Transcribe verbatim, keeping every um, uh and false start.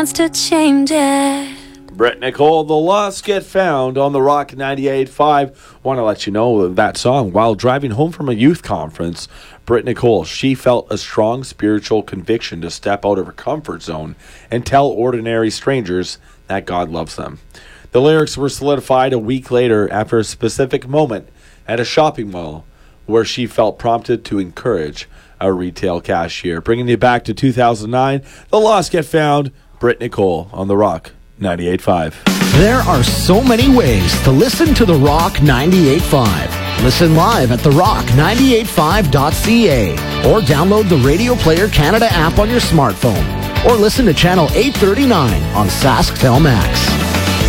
to change it. Brett Nicole, The Lost Get Found on the Rock ninety-eight point five. Want to let you know that song while driving home from a youth conference. Brett Nicole, she felt a strong spiritual conviction to step out of her comfort zone and tell ordinary strangers that God loves them. The lyrics were solidified a week later after a specific moment at a shopping mall where she felt prompted to encourage a retail cashier. Bringing you back to two thousand nine, The Lost Get Found, Brett Nicole on The Rock ninety-eight point five. There are so many ways to listen to The Rock ninety-eight point five. Listen live at the rock ninety-eight point five dot c a or download the Radio Player Canada app on your smartphone or listen to channel eight thirty-nine on SaskTel Max.